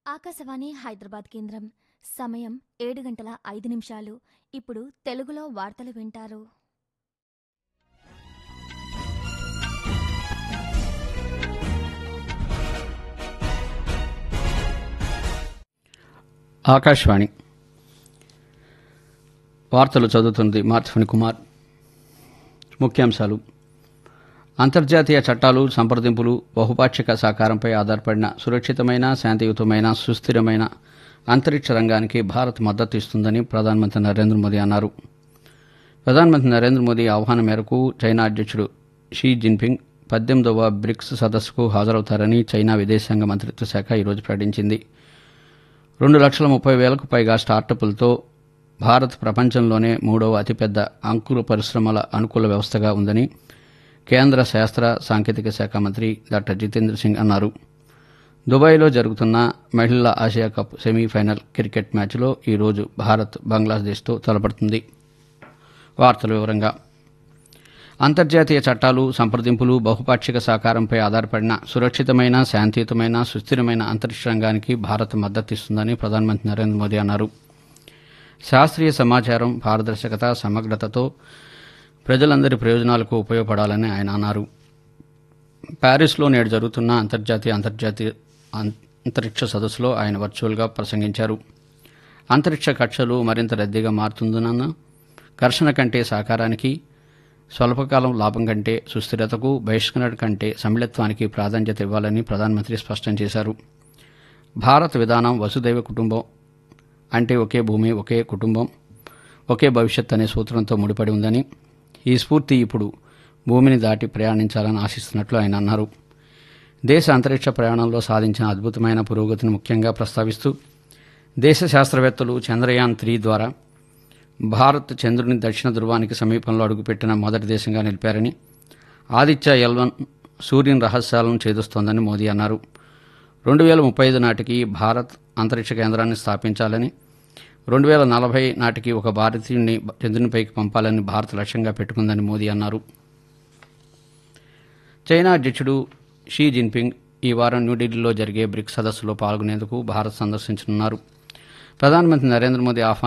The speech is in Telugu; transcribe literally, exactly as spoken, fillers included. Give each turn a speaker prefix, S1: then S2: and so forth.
S1: ఆకాశవాణి హైదరాబాద్ కేంద్రం. సమయం ఏడు గంటల ఐదు నిమిషాలు. ఇప్పుడు తెలుగులో వార్తలు వింటారు.
S2: ఆకాశవాణి వార్తలు చదువుతున్నది మార్తిఫణి కుమార్. ముఖ్యాంశాలు: అంతర్జాతీయ చట్టాలు, సంప్రదింపులు, బహుపాక్షిక సహకారంపై ఆధారపడిన సురక్షితమైన, శాంతియుతమైన, సుస్థిరమైన అంతరిక్ష రంగానికి భారత్ మద్దతు ఇస్తుందని ప్రధానమంత్రి నరేంద్ర మోదీ అన్నారు. ప్రధానమంత్రి నరేంద్ర మోదీ ఆహ్వానం మేరకు చైనా అధ్యక్షుడు షీ జిన్పింగ్ పద్దెనిమిదవ బ్రిక్స్ సదస్సుకు హాజరవుతారని చైనా విదేశాంగ మంత్రిత్వ శాఖ ఈరోజు ప్రకటించింది. రెండు లక్షల ముప్పై వేలకు పైగా స్టార్టప్లతో భారత్ ప్రపంచంలోనే మూడవ అతిపెద్ద అంకుర పరిశ్రమల అనుకూల వ్యవస్థగా ఉందని కేంద్ర శాస్త్ర సాంకేతిక శాఖ మంత్రి డాక్టర్ జితేంద్ర సింగ్ అన్నారు. దుబాయ్లో జరుగుతున్న మహిళల ఆసియా కప్ సెమీఫైనల్ క్రికెట్ మ్యాచ్లో ఈరోజు భారత్ బంగ్లాదేశ్తో తలపడుతుంది. వార్తల వివరంగా: అంతర్జాతీయ చట్టాలు, సంప్రదింపులు, బహుపాక్షిక సహకారంపై ఆధారపడిన సురక్షితమైన, శాంతియుతమైన, సుస్థిరమైన అంతరిక్ష రంగానికి భారత్ మద్దతిస్తుందని ప్రధానమంత్రి నరేంద్ర మోదీ అన్నారు. శాస్త్రీయ సమాచారం, పారదర్శకత, సమగ్రతతో ప్రజలందరి ప్రయోజనాలకు ఉపయోగపడాలని ఆయన అన్నారు. ప్యారిస్లో నేడు జరుగుతున్న అంతర్జాతీయ అంతర్జాతీయ అంతరిక్ష సదస్సులో ఆయన వర్చువల్గా ప్రసంగించారు. అంతరిక్ష కక్షలు మరింత రద్దీగా మారుతుందన్న ఘర్షణ కంటే సహకారానికి, స్వల్పకాలం లాభం కంటే సుస్థిరతకు, బహిష్కరణ కంటే సమ్మిళత్వానికి ప్రాధాన్యత ఇవ్వాలని ప్రధానమంత్రి స్పష్టం చేశారు. భారత విధానం వసుదైవ కుటుంబం అంటే ఒకే భూమి, ఒకే కుటుంబం, ఒకే భవిష్యత్ అనే సూత్రంతో ముడిపడి ఉందని, ఈ స్ఫూర్తి ఇప్పుడు భూమిని దాటి ప్రయాణించాలని ఆశిస్తున్నట్లు ఆయన అన్నారు. దేశ అంతరిక్ష ప్రయాణంలో సాధించిన అద్భుతమైన పురోగతిని ముఖ్యంగా ప్రస్తావిస్తూ, దేశ శాస్త్రవేత్తలు చంద్రయాన్ త్రీ ద్వారా భారత్ చంద్రుని దక్షిణ ధృవానికి సమీపంలో అడుగుపెట్టిన మొదటి దేశంగా నిలిపారని, ఆదిత్య ఎల్వన్ సూర్యుని రహస్యాలను ఛేదిస్తోందని మోదీ అన్నారు. రెండు వేల ముప్పై ఐదు నాటికి భారత్ అంతరిక్ష కేంద్రాన్ని స్థాపించాలని, రెండు వేల నలభై నాటికి ఒక భారతీయుడిని చంద్రునిపైకి పంపాలని భారత్ లక్ష్యంగా పెట్టుకుందని మోదీ అన్నారు. చైనా అధ్యక్షుడు షీ జిన్పింగ్ ఈ వారం న్యూఢిల్లీలో జరిగే బ్రిక్స్ సదస్సులో పాల్గొనేందుకు భారత్ సందర్శించనున్నారు. ప్రధానమంత్రి నరేంద్ర మోదీ ఆహ్వానం